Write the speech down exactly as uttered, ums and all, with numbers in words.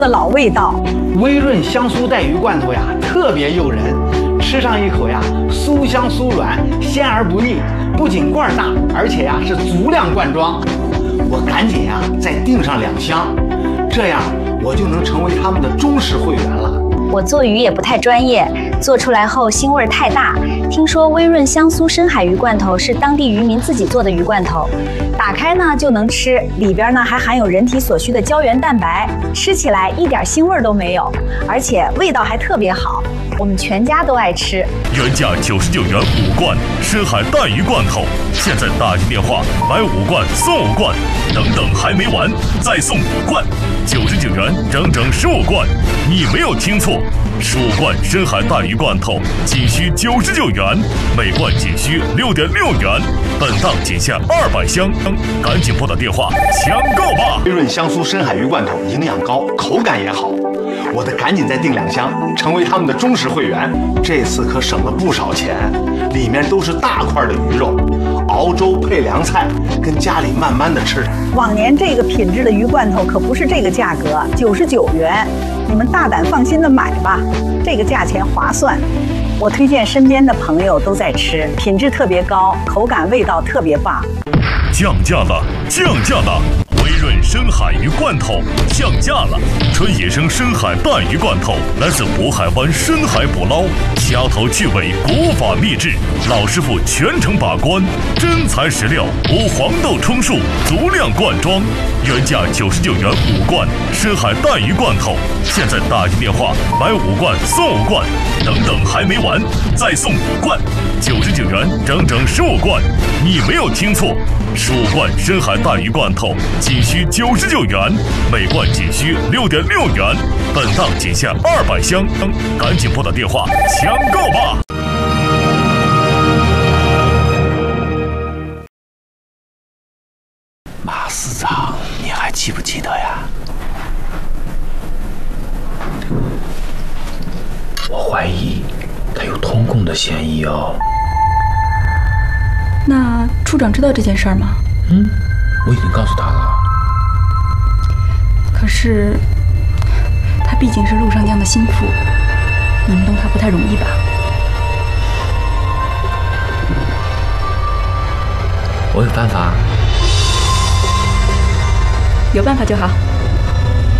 的老味道。 微润香酥带鱼罐头呀，特别诱人，吃上一口呀，酥香酥软，鲜而不腻。不仅罐大，而且呀是足量罐装。我赶紧呀再订上两箱，这样我就能成为他们的忠实会员了。 我做鱼也不太专业，做出来后腥味太大。听说微润香酥深海鱼罐头是当地渔民自己做的鱼罐头，打开呢就能吃，里边呢还含有人体所需的胶原蛋白，吃起来一点腥味都没有，而且味道还特别好，我们全家都爱吃。 原价九十九元五罐深海带鱼罐头，现在打进电话买五罐送五罐，等等还没完，再送五罐，九十九元整整十五罐，你没有听错。十五罐深海带鱼罐头仅需九十九元，每罐仅需六点六元，本档仅限二百箱，赶紧拨打电话抢购吧！ 微润香酥深海鱼罐头营养高，口感也好，我得赶紧再订两箱，成为他们的忠实会员。这次可省了不少钱，里面都是大块的鱼肉，熬粥配凉菜，跟家里慢慢的吃。 往年这个品质的鱼罐头可不是这个价格，九十九元，你们大胆放心的买吧，这个价钱划算。我推荐身边的朋友都在吃，品质特别高，口感味道特别棒。 降价了，降价了！微润深海鱼罐头降价了，纯野生深海带鱼罐头来自渤海湾深海捕捞，掐头去尾，古法秘制，老师傅全程把关，真材实料，无黄豆充数，足量灌装。原价九十九元五罐深海带鱼罐头，现在打进电话买五罐送五罐，等等还没完，再送五罐，九十九元整整十五罐，你没有听错，十五罐深海带鱼罐头仅需九十九元，每罐仅需六点六元，本档仅限二百箱，赶紧拨打电话抢购吧！ 马司长，你还记不记得呀？我怀疑他有通共的嫌疑哦。 那处长知道这件事儿吗？ 嗯，我已经告诉他了。 可是他毕竟是陆上将的心腹，你们动他不太容易吧？ 我有办法。 有办法就好。